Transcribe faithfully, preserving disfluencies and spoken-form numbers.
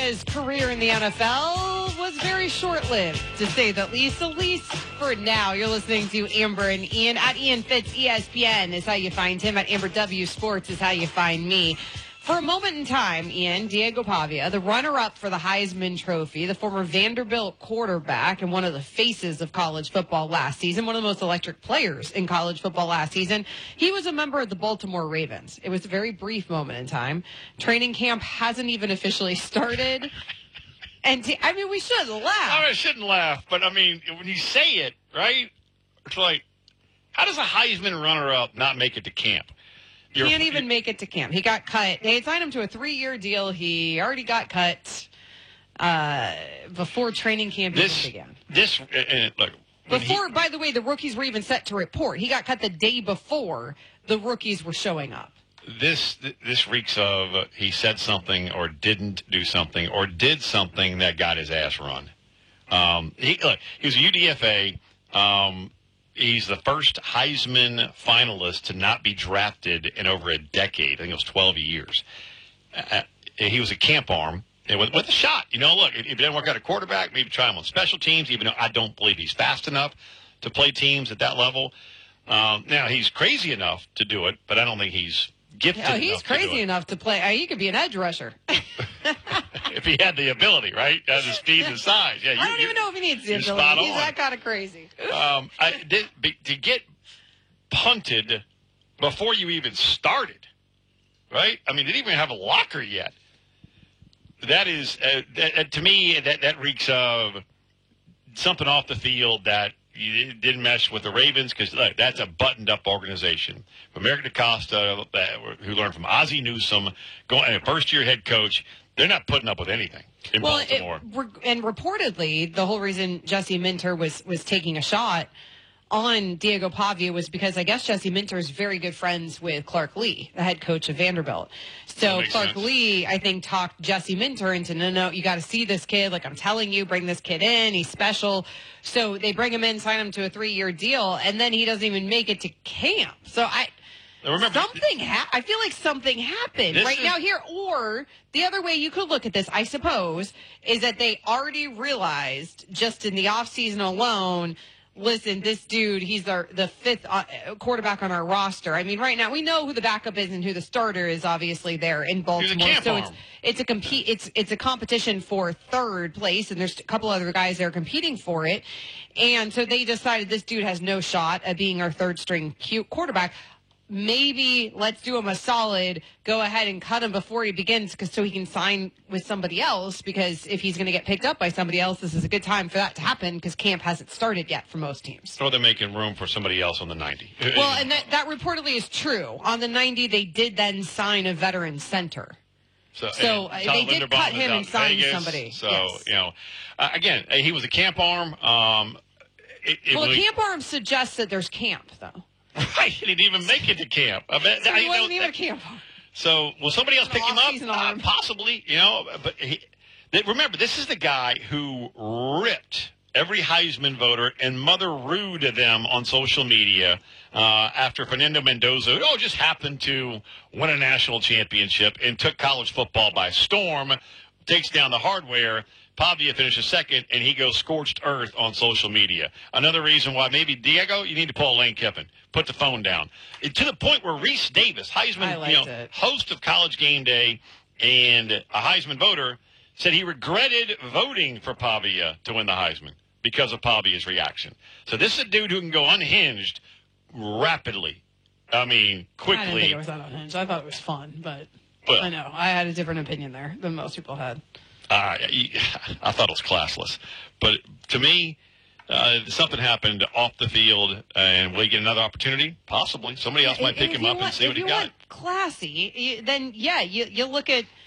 Pavia's career in the N F L was very short-lived, to say the least. At least for now. You're listening to Amber and Ian. At Ian Fitz, E S P N is how you find him. At Amber W Sports is how you find me. For a moment in time, Ian, Diego Pavia, the runner-up for the Heisman Trophy, the former Vanderbilt quarterback and one of the faces of college football last season, one of the most electric players in college football last season, he was a member of the Baltimore Ravens. It was a very brief moment in time. Training camp hasn't even officially started. And, t- I mean, we should laugh. I shouldn't laugh, but, I mean, when you say it, right, it's like, how does a Heisman runner-up not make it to camp? He can't even make it to camp. He got cut. They signed him to a three-year deal. He already got cut uh, before training camp even began. This, and look. Before, he, by the way, the rookies were even set to report. He got cut the day before the rookies were showing up. This this reeks of uh, he said something or didn't do something or did something that got his ass run. Um, he, look, he was a U D F A. Um, He's the first Heisman finalist to not be drafted in over a decade. I think it was twelve years. Uh, he was a camp arm with, with a shot. You know, look, if it didn't work out at quarterback, maybe try him on special teams, even though I don't believe he's fast enough to play teams at that level. Um, now, he's crazy enough to do it, but I don't think he's gifted yeah, enough he's to crazy do it. enough to play. Uh, he could be an edge rusher. If he had the ability, right? Has the speed and the size. Yeah, you, I don't even know if he needs the ability. Spot He's on. that kind of crazy. um, I, did, be, to get punted before you even started, right? I mean, they didn't even have a locker yet. That is, uh, that, to me, that, that reeks of something off the field that you didn't mesh with the Ravens because that's a buttoned-up organization. From Eric DeCosta, uh, who learned from Ozzie Newsome, going, first-year head coach, they're not putting up with anything in well, Baltimore. It, and reportedly, the whole reason Jesse Minter was, was taking a shot on Diego Pavia was because I guess Jesse Minter is very good friends with Clark Lee, the head coach of Vanderbilt. So Clark sense. Lee, I think, talked Jesse Minter into, no, no, you got to see this kid. Like, I'm telling you, bring this kid in. He's special. So they bring him in, sign him to a three-year deal, and then he doesn't even make it to camp. So I... Remember, something ha- I feel like something happened right is- now here. Or the other way you could look at this, I suppose, is that they already realized just in the offseason alone, listen, this dude, he's our the fifth uh, quarterback on our roster. I mean, right now we know who the backup is and who the starter is. Obviously, there in Baltimore. He's a camp so arm. it's it's a compete. It's it's a competition for third place, and there's a couple other guys that are competing for it. And so they decided this dude has no shot at being our third string cute quarterback. Maybe let's do him a solid, go ahead and cut him before he begins because so he can sign with somebody else, because if he's going to get picked up by somebody else, this is a good time for that to happen because camp hasn't started yet for most teams. Or they're making room for somebody else on the ninety. Well, and that, that reportedly is true. On the ninety, they did then sign a veteran center. So, So, and uh, Tyler they did Linderbaum cut is him out and in sign Vegas, somebody. So, Yes. you know, uh, again, uh, he was a camp arm. Um, it, it Well, really, camp arm suggests that there's camp, though. he didn't even make it to camp. I bet, So I he know wasn't even that- a camp arm. So will somebody else An pick him off-season up? Uh, arm. possibly, you know. But he, they, remember, this is the guy who ripped every Heisman voter and Mother Rude to them on social media uh, after Fernando Mendoza, oh, just happened to win a national championship and took college football by storm, takes down the hardware. Pavia finishes second, and he goes scorched earth on social media. Another reason why maybe, Diego, you need to pull Lane Kiffin. Put the phone down. It, to the point where Reese Davis, Heisman, you know, it. host of College Game Day and a Heisman voter, said he regretted voting for Pavia to win the Heisman because of Pavia's reaction. So this is a dude who can go unhinged rapidly. I mean, quickly. I didn't think it was that unhinged. I thought it was fun, but Well, I know. I had a different opinion there than most people had. Uh, I thought it was classless. But to me, uh, something happened off the field, and will he get another opportunity? Possibly. Somebody else might And- pick and him if up you and see want- what if he you got. want classy, you- then, yeah, you, you look at –